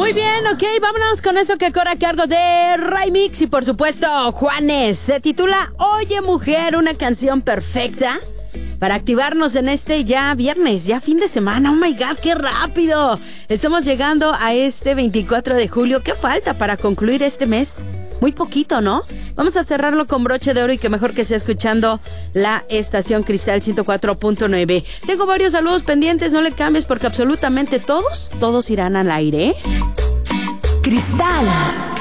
Muy bien, ok, vámonos con esto que corre a cargo de Raimix y por supuesto Juanes. Se titula Oye Mujer, una canción perfecta para activarnos en este ya viernes, ya fin de semana. Oh my God, qué rápido. Estamos llegando a este 24 de julio. ¿Qué falta para concluir este mes? Muy poquito, ¿no? Vamos a cerrarlo con broche de oro y que mejor que sea escuchando la estación Cristal 104.9. Tengo varios saludos pendientes, no le cambies porque absolutamente todos irán al aire. Cristal